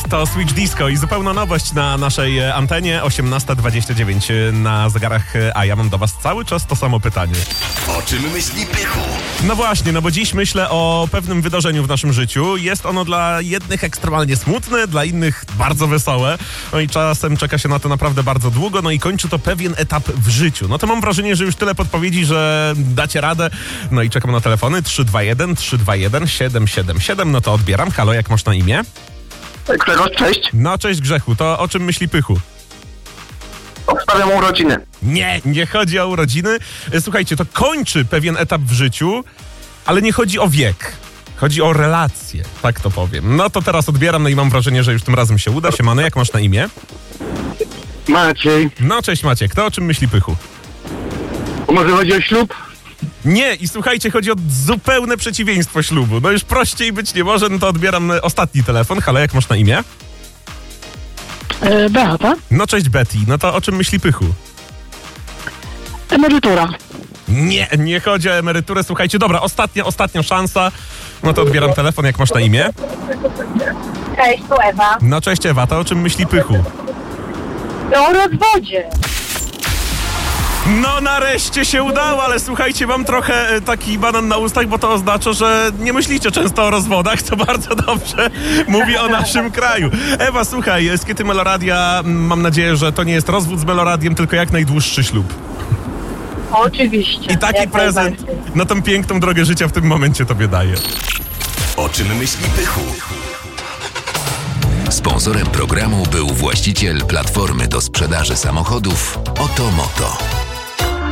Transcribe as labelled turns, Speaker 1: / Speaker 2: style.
Speaker 1: to Switch Disco i zupełna nowość na naszej antenie, 18:29 na zegarach, a ja mam do was cały czas to samo pytanie.
Speaker 2: O czym myśli Pychu?
Speaker 1: No właśnie, no bo dziś myślę o pewnym wydarzeniu w naszym życiu. Jest ono dla jednych ekstremalnie smutne, dla innych bardzo wesołe. No i czasem czeka się na to naprawdę bardzo długo, no i kończy to pewien etap w życiu. No to mam wrażenie, że już tyle podpowiedzi, że dacie radę. No i czekam na telefony 321 777. No to odbieram. Halo, jak masz na imię?
Speaker 3: Grzegorz, cześć.
Speaker 1: No cześć Grzechu, to o czym myśli Pychu?
Speaker 3: Obstawiam urodziny.
Speaker 1: Nie chodzi o urodziny. Słuchajcie, to kończy pewien etap w życiu, ale nie chodzi o wiek. Chodzi o relacje, tak to powiem. No to teraz odbieram, no i mam wrażenie, że już tym razem się uda. Siemano, jak masz na imię?
Speaker 3: Maciej.
Speaker 1: No cześć Maciek, to o czym myśli Pychu?
Speaker 3: Może chodzi o ślub?
Speaker 1: Nie, i słuchajcie, chodzi o zupełne przeciwieństwo ślubu. No już prościej być nie może, no to odbieram ostatni telefon. Halo, jak masz na imię?
Speaker 4: Beata.
Speaker 1: No cześć Betty, no to o czym myśli Pychu?
Speaker 4: Emerytura.
Speaker 1: Nie chodzi o emeryturę. Słuchajcie, dobra, ostatnia szansa. No to odbieram telefon, jak masz na imię?
Speaker 5: Cześć, tu Ewa.
Speaker 1: No cześć Ewa, to o czym myśli Pychu?
Speaker 5: O rozwodzie.
Speaker 1: No nareszcie się udało, ale słuchajcie, mam trochę taki banan na ustach, bo to oznacza, że nie myślicie często o rozwodach, co bardzo dobrze mówi o naszym kraju. Ewa, słuchaj, z Kiety Meloradia, mam nadzieję, że to nie jest rozwód z Meloradiem, tylko jak najdłuższy ślub.
Speaker 5: Oczywiście.
Speaker 1: I taki
Speaker 5: jak
Speaker 1: prezent
Speaker 5: najbardziej.
Speaker 1: na tą piękną drogę życia w tym momencie tobie daję.
Speaker 2: O czym myśli Pychu?
Speaker 6: Sponsorem programu był właściciel platformy do sprzedaży samochodów Oto Moto.